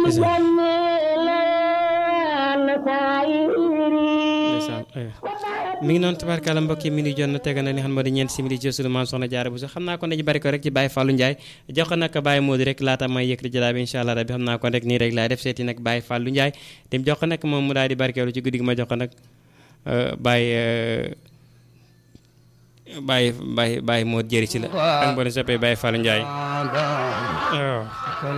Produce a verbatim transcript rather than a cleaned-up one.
mi ngi noonu tubaarkàlla mbokk yi mi ngi jot na tega na li xam moo di ñeent simili ci sunu maam soxna Jaara Buso xam naa kon dañu bari ko rek ci Baye Fallou Ndiaye jox ko nag Baye Modou rek laata may yëkkati jëlaat bi incha allah rabbi xam naa kon rek nii rek laay def seeti nag Baye Fallou Ndiaye dem jox ko nag moom mu daal di barkeelu ci guddi gi ma jox ko nag Baye Baye Baye Baye Modou jëri ci la ak mbon soppee Baye Fallou Ndiaye waaw